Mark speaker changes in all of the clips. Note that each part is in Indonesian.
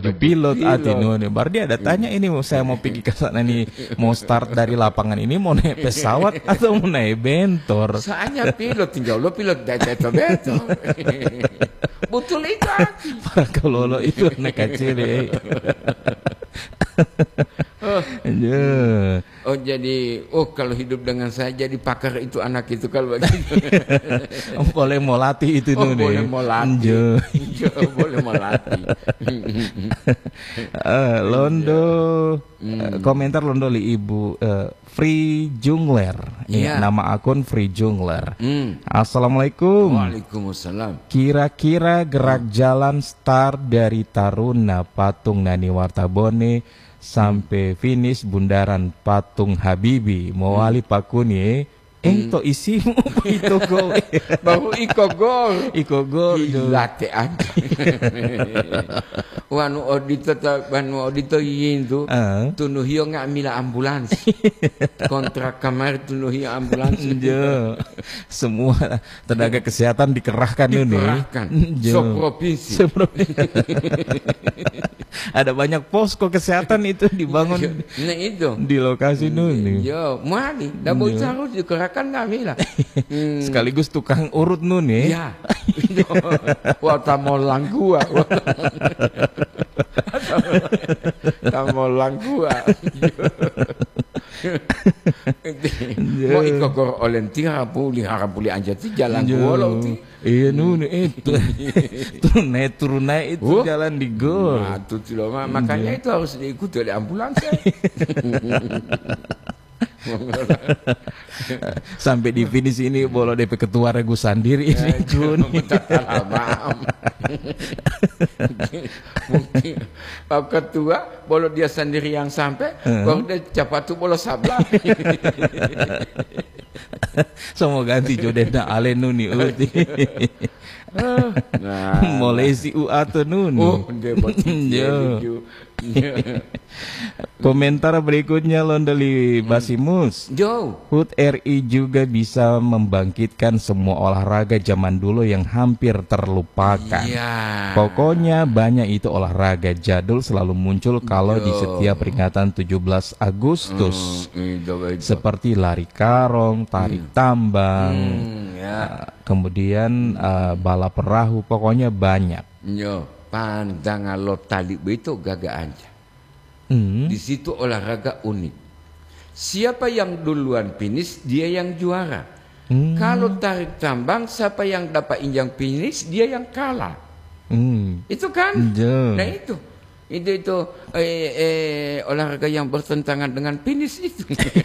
Speaker 1: baju pilot atau baru dia ada tanya ini saya mau pergi ke sana nih, mau start dari lapangan ini mau naik pesawat atau mau naik bentor.
Speaker 2: Soalnya pilot tinggal lo pilot beto. Betul itu.
Speaker 1: Para kalau itu anak kecil ya.
Speaker 2: Oh jadi kalau hidup dengan saya jadi pakar itu anak itu kalau begitu.
Speaker 1: Boleh mau latih itu nih.
Speaker 2: Boleh mau latih. Boleh mau latih.
Speaker 1: Londo komentar Londo li ibu Free Jungler.
Speaker 2: Iya.
Speaker 1: Nama akun Free Jungler. Assalamualaikum.
Speaker 2: Waalaikumsalam.
Speaker 1: Kira-kira gerak jalan start dari Taruna Patung Nani Wartabone sampai finish bundaran Patung Habibie Mowali Pakuni ento isimu itu gol.
Speaker 2: Baru iko gol.
Speaker 1: Iko gol.
Speaker 2: Late aja. Wanu audito yindu tunuhio ngamila ambulans. Kontrak kamar tunuhio ambulans.
Speaker 1: Semua tenaga kesehatan dikerahkan ini.
Speaker 2: Dikerahkan. Provinsi. Ada
Speaker 1: banyak posko kesehatan itu dibangun.
Speaker 2: Nah itu
Speaker 1: di lokasi nuni.
Speaker 2: Yo, mali. Dabo itu harus dikerahkan kami lah.
Speaker 1: Sekaligus tukang urut nuni.
Speaker 2: Ya. Watamolang gua. Tamolang gua. Mau ikut olenti harapuli anja ti jalan gua lo ti.
Speaker 1: Iya nuni itu. Turun naik itu jalan di gor.
Speaker 2: Nah, itu loh, makanya itu harus diikuti oleh ambulans.
Speaker 1: Sampai di finish ini bolo DP ketua regu sendiri ini Jun.
Speaker 2: Mungkin Pak Ketua bolo dia sendiri yang sampai baru dia capat tuh bolo sabla.
Speaker 1: Semua ganti jodena ale nuni uti. Mulai si atau nunu. Komentar berikutnya Londeli Basimus. HUT RI juga bisa membangkitkan semua olahraga zaman dulu yang hampir terlupakan. Pokoknya banyak itu olahraga jadul selalu muncul kalau di setiap peringatan 17 Agustus. Seperti lari karong, tarik tambang, kemudian balap perahu, pokoknya banyak.
Speaker 2: Pandangan lo tali itu gagak aja. Di situ olahraga unik. Siapa yang duluan finish dia yang juara. Kalau tarik tambang siapa yang dapat injang finish dia yang kalah. Itu kan? Nah itu olahraga yang bertentangan dengan finish itu.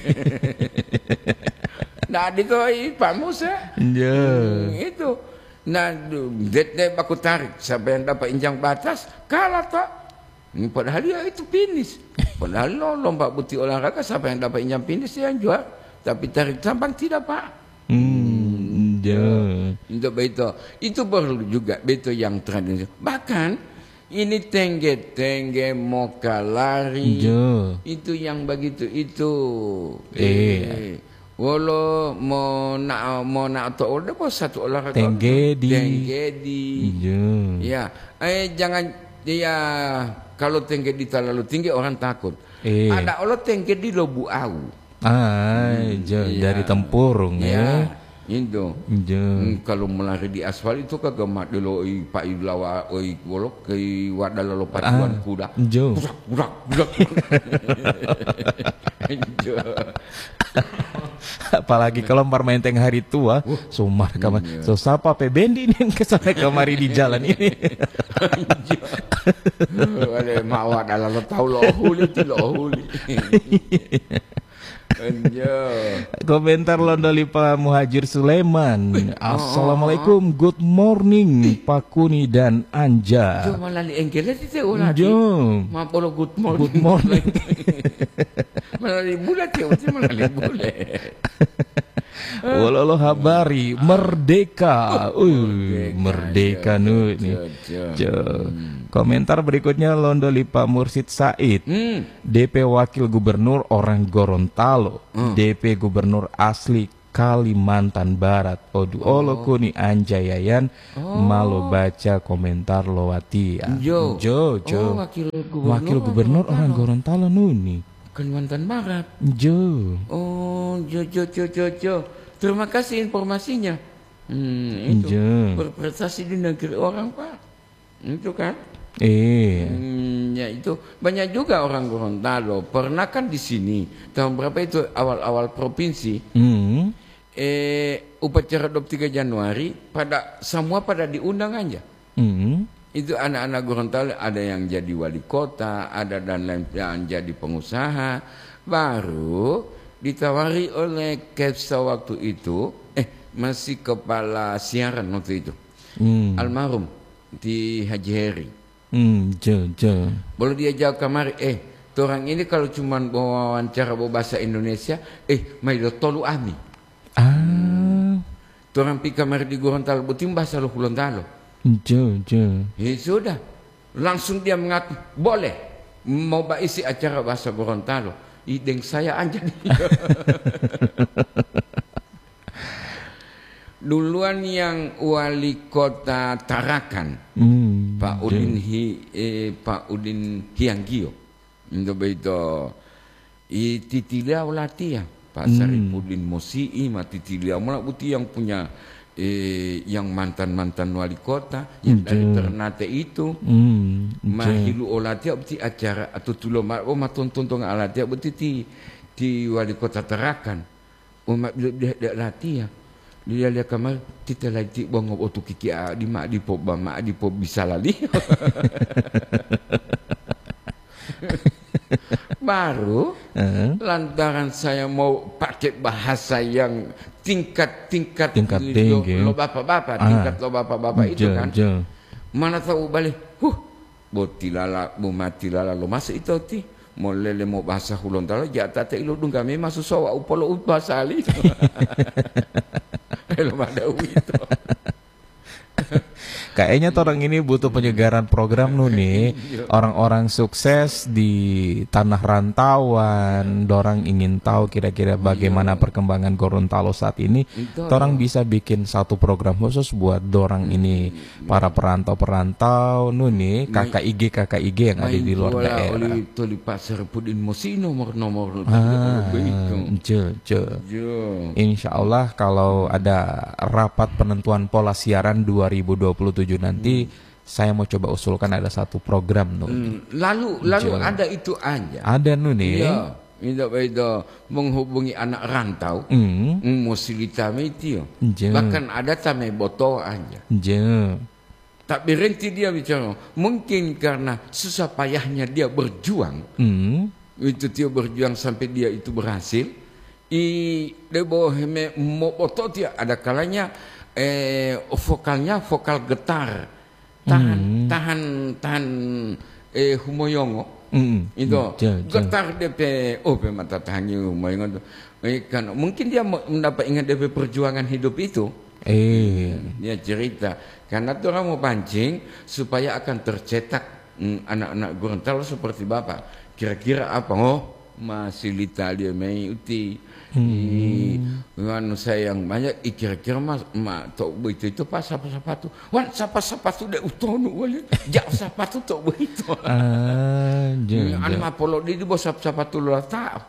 Speaker 2: Nah itu Pak Musa. Itu. Nah, dia baku tarik siapa yang dapat injang batas kalah tak. Padahal dia itu finish. Padahal lomba bukti olahraga siapa yang dapat injang finish yang juara. Tapi tarik tambang tidak Pak. Untuk begitu itu perlu juga betul yang tradisional. Bahkan ini tengge moka lari itu yang begitu itu. Walau mau nak atau udah bos satu olahraga
Speaker 1: tenggedi.
Speaker 2: Ya, jangan dia kalau tenggedi terlalu tinggi orang takut. Ada olah tenggedi lo buau.
Speaker 1: Dari tempurung ya.
Speaker 2: Itu. Kalau melari di aspal itu kagak mak dulu Pak Idlawa wolok ke wadah lo pacuan kuda. Burak.
Speaker 1: Apalagi kalau main teng hari tua, sumar kamar. So siapa Bendi ini kesana kemari di jalan ini.
Speaker 2: Ada mawat dalam lo tahu lo huli.
Speaker 1: Komentar Londoli Pak Muhajir Sulaiman. Assalamualaikum, good morning Pak Kuni dan Anja.
Speaker 2: Malali engkelet itu ulati. Mapolo good morning. Malali bulat ya, malali bulat.
Speaker 1: Walau habari merdeka. Merdeka nu ini. Komentar berikutnya Londoli Pak Mursid Said. DP Wakil Gubernur orang Gorontalo. DP Gubernur asli Kalimantan Barat. Odu olo kuni anjayayan malo baca komentar lowatia. Jo. Wakil gubernur orang Gorontalo nuni.
Speaker 2: Kalimantan Barat.
Speaker 1: Jo.
Speaker 2: Jo. Terima kasih informasinya. Itu berprestasi di negeri orang, Pak. Itu kan? Ya itu banyak juga orang Gorontalo pernah kan di sini tahun berapa itu awal-awal provinsi. Upacara 23 Januari semua pada diundang aja. Itu anak-anak Gorontalo ada yang jadi wali kota, ada dan lain yang jadi pengusaha. Baru ditawari oleh Kepsa waktu itu, masih kepala siaran waktu itu, almarhum di Haji Heri. Boleh dia jawab kamari, orang ini kalau cuma wawancara bahasa Indonesia, mai do tolu ami. Orang pi kamari di Gorontalo butim bahasa lo Gorontalo. Sudah, langsung dia mengaku boleh mau isi acara bahasa Gorontalo. Ideng saya aja dia. Duluan yang wali kota Tarakan, Pak Udin Hianggio, itu titilia ulatia, Pak Saripudin Mosii, titilia mulai buti yang punya yang mantan wali kota yang dari Ternate itu, mahilu olatia buti acara atau tulo matonton alatia buti di wali kota Tarakan, umat dia latia. Dia lihat kamar kita lagi bang otu kiki di mak di po bisa lali. Baru lantaran saya mau pakai bahasa yang tingkat tinggi lo bapak-bapak itu kan. Mana tahu balik botilala bu mati lala lo masuk itu ti mau lele mau bahasa Gorontalo jatah te ilo dung kami masuk sawa upolo bahasa ali. Belum ada itu.
Speaker 1: Kayaknya orang ini butuh penyegaran program nih. Orang-orang sukses di tanah rantauan, dorang ingin tahu kira-kira bagaimana perkembangan Gorontalo saat ini. Orang bisa bikin satu program khusus buat dorang ini, para perantau-perantau nih, KKIG yang ada di luar daerah.
Speaker 2: Oli Pak Saripudin Mosi nomor.
Speaker 1: Insya Allah kalau ada rapat penentuan pola siaran 2027 nanti, saya mau coba usulkan ada satu program
Speaker 2: lalu ada itu aja.
Speaker 1: Ada nih.
Speaker 2: Iya, itu menghubungi anak rantau. Musilita itu. Bahkan ada tamai botol aja. Tak berhenti dia bicara. Mungkin karena susah payahnya dia berjuang. Itu dia berjuang sampai dia itu berhasil. Mau botol dia ada kalanya vokalnya vokal getar tahan humoyongo itu getar DP mata tahannya humoyongo kan mungkin dia mendapat ingat DP perjuangan hidup itu dia cerita karena tuh orang mau pancing supaya akan tercetak anak-anak Gorontalo seperti bapak kira-kira apa masih Italia mai uti saya yang banyak kira-kira tok begitu pas sepatu sepatu dek utono wali jak sepatu tok begitu mah polo di bos sepatu lu tak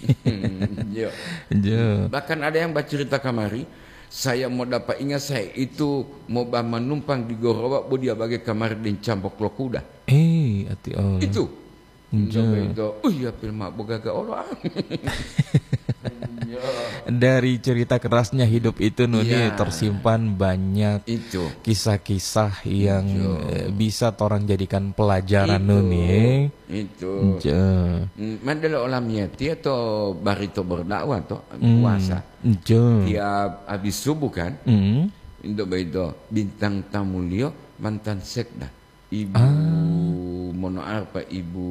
Speaker 2: bahkan ada yang baca cerita kamari saya mau dapat ingat saya itu mau menumpang di Gorowa dia bagai kamar di Cambok Lokuda itu ya film boga orang.
Speaker 1: Dari cerita kerasnya hidup itu tersimpan banyak kisah-kisah yang bisa orang jadikan pelajaran
Speaker 2: itu Mandala olamnya dia atau barito berdakwah atau puasa tiap habis subuh kan itu bintang tamu Leo mantan sekda ibu Ibu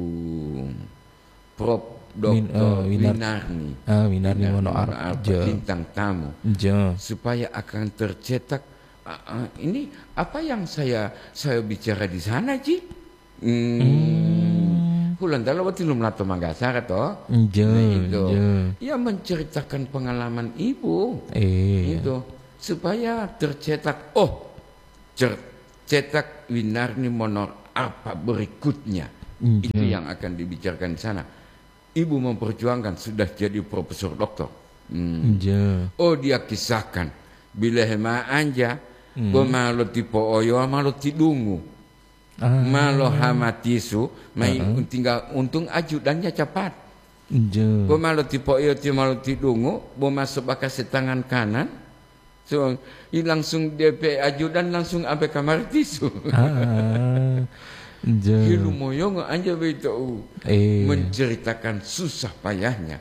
Speaker 2: Prof Dr. Winarni bintang tamu supaya akan tercetak ini apa yang saya bicara di sana Ji ulang dalam waktu lu melato Makassar atau itu ya menceritakan pengalaman ibu itu supaya tercetak cetak Winarni Monor apa berikutnya itu yang akan dibicarakan di sana. Ibu memperjuangkan sudah jadi profesor doktor. Dia kisahkan bila hema anja malo tipo oyo malo tidungu. Malo hamatisu mai tinggal untung ajudannya cepat. Malo tipo oyo ti malo tidungu bo masuk bakas tangan kanan. So langsung DP ajudan langsung sampai kamar tisu. Hilu moyong anja begitu menceritakan susah payahnya.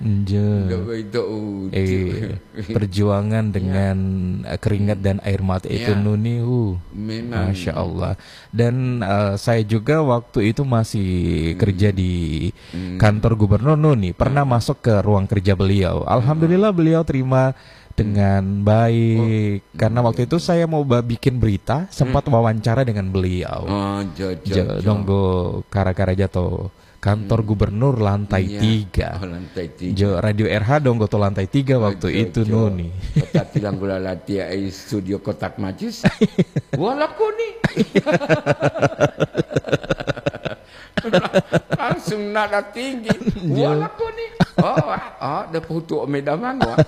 Speaker 1: Perjuangan dengan keringat dan air mata itu Nuni, Masya Allah. Dan saya juga waktu itu masih kerja di kantor gubernur Nuni, pernah masuk ke ruang kerja beliau. Alhamdulillah beliau terima dengan baik karena waktu itu saya mau bikin berita sempat wawancara dengan beliau. Donggo kara-kara jatuh kantor gubernur lantai 3. Radio RH donggo to lantai 3 waktu itu Nuni.
Speaker 2: Kota tilang gula latia studio kotak majis. Walaku nih. Langsung nada tinggi. Walaku nih. Dah putu medamang wah.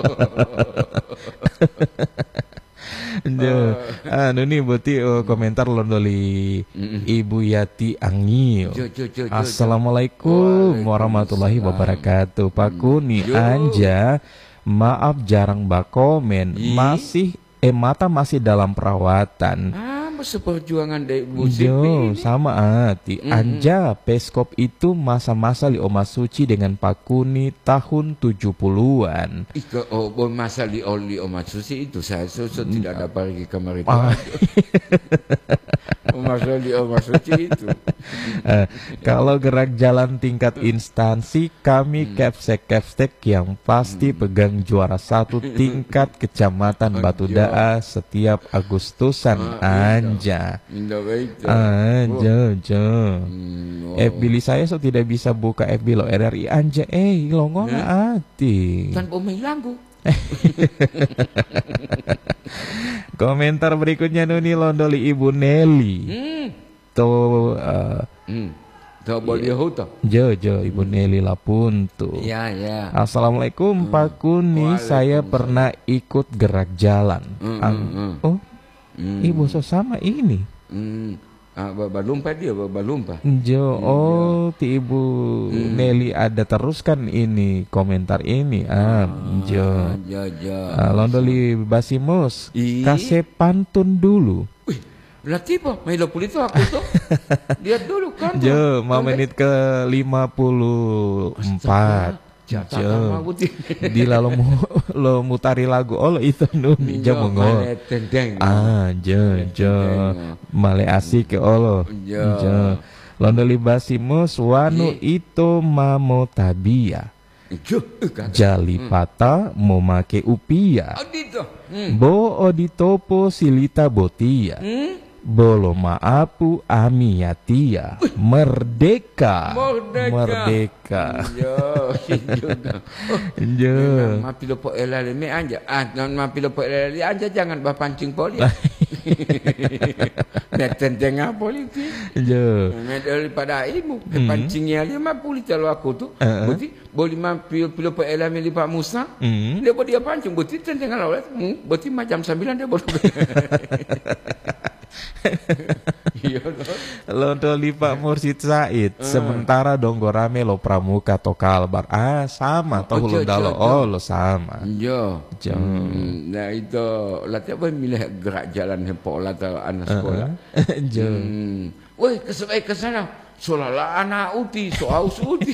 Speaker 2: Nuni berarti komentar londoli Ibu Yati Angil. Assalamualaikum warahmatullahi wabarakatuh. Pak Kuni Anja, maaf jarang bakomen. Mata masih dalam perawatan. Seperjuangan dari musik ini
Speaker 1: sama hati. Anja peskop itu masa-masa li Oma Suci dengan Pak Kuni tahun 70-an.
Speaker 2: Masa li Oma Suci itu saya tidak ada pergi kamar itu. Masa li Oma Suci itu.
Speaker 1: Kalau gerak jalan tingkat instansi kami kepsek yang pasti pegang juara 1 tingkat kecamatan Batu Daa setiap Agustusan Anja. FB saya tidak bisa buka FB lo RRI Anja lo ngomong hati
Speaker 2: tanpa main lagu.
Speaker 1: Komentar berikutnya Nuni londoli Ibu Nelly. Ibu Nelly Lapuntu. Assalamualaikum Pak Kuni, saya pernah ikut gerak jalan. Ibu sama ini.
Speaker 2: Balumpa dia, balumpa.
Speaker 1: Ti Ibu Nelly ada terus kan ini komentar ini. Londoli Basimus, kasih pantun dulu.
Speaker 2: Berarti apa? Mailo pulito aku tuh. Lihat dulu kan.
Speaker 1: Menit ke 54. Di lo mutari lagu itu Nuni jamongo. Male asik ke olo. Londoli Basimus wanu itu mamo tabia. Jalipata mau make upia. Bo oditopo silita botia. Bolo maapu amiyatia. Merdeka.
Speaker 2: Mapilo po elale me anja. Mapilo po elale anja jangan bapancing poli. Metenteng apa politik. Daripada ibu pancingnya lima puli kalau aku tuh. Berarti boleh mapilo po elale lipat Musa. Dia boleh pancing. Berarti tenteng kalau berarti macam 9 dia boleh.
Speaker 1: Londoli Pak Mursid Said. Sementara donggo rame lo pramuka to kalbar. Sama toh lo dalo lo sama. Nah itu latih apa milih gerak jalan hempol atau anak sekolah. Woi ke sana. Solala anak uti, soaus uti.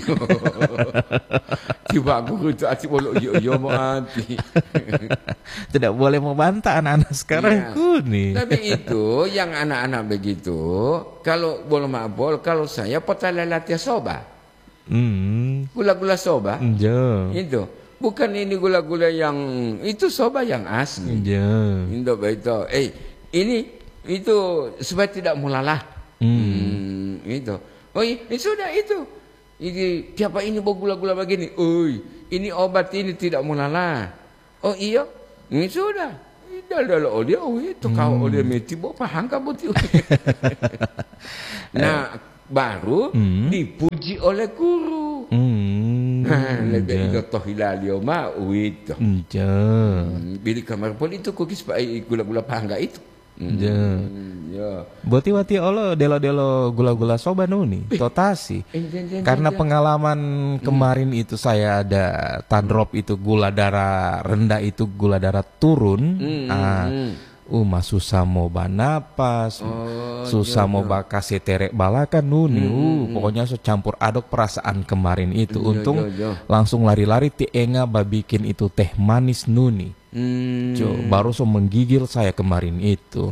Speaker 1: Tiba aku itu asyik bolok yo mati. Tidak boleh membantah anak-anak sekarang Kuni.
Speaker 2: Tapi itu yang anak-anak begitu, kalau boleh mabol, kalau saya potala latih soba. Gula-gula soba. Itu. Bukan ini gula-gula yang itu soba yang asli. Itu betul. Ini itu supaya tidak mulalah. Itu. Sudah itu. Ini siapa ini bawa gula-gula begini? Oi, ini obat ini tidak mulala. Oh iya, ini sudah. Dah oleh itu kau oleh meti bawa pahang kamu tu. Nah, baru dipuji oleh guru. Lebih itu toh hilalio mau itu. Bila kamar pun itu kukis pakai gula-gula pahang itu.
Speaker 1: Ya. Berarti wati Allah delo gula-gula soba nuni totasi. Karena pengalaman kemarin itu saya ada tandrop itu gula darah rendah itu gula darah turun. Susah mau banapas, susah mau bakasi terek balakan nuni. Pokoknya campur aduk perasaan kemarin itu. Untung langsung lari-lari ti enga bikin itu teh manis nuni. Baru menggigil saya kemarin itu.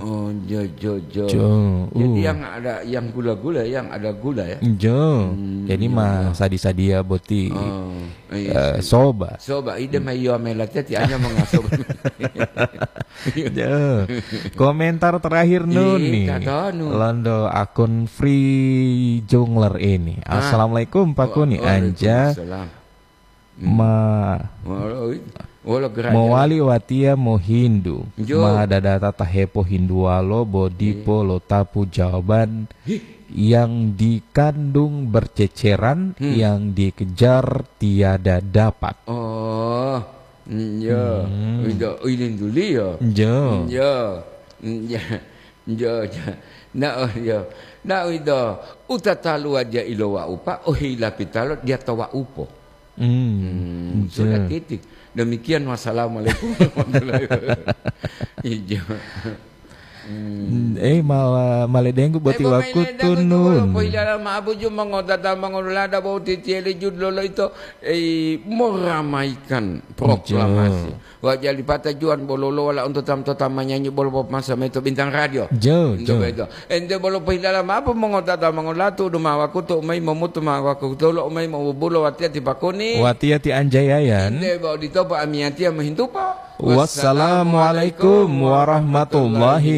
Speaker 2: Jadi yang gula-gula, yang ada gula ya.
Speaker 1: Jadi mah sadi-sadia boti soba.
Speaker 2: Soba ide mah yo melatnya ti hanya mengasob.
Speaker 1: Komentar terakhir Nuni. Londo akun Free Jungler ini. Assalamualaikum Pak Kuni anja. Mawali watia mo Hindu madadata tahepo Hindualo bodipo lotapu jawaban yang dikandung berceceran yang dikejar tiada dapat.
Speaker 2: Ini dulu Nah itu utatalu aja ilowa upa ohila pitalo dia tawa upo. Sudah titik. Demikian wassalamualaikum warahmatullahi
Speaker 1: wabarakatuh. Maledenggu boti waku tunun.
Speaker 2: Meramaikan proklamasi. Wajah lipata juan bololo wala untuk tam-tam menyanyi bolo masa itu bintang radio. Ente bolo pahilala apa mengotata mengolatu dumawa kutu mai memutu mawaku tolo mai mau bolo watia ti pakoni.
Speaker 1: Watia ti anjayayan.
Speaker 2: Ente bawa ditopa amiatia menghintupa.
Speaker 1: Wassalamualaikum warahmatullahi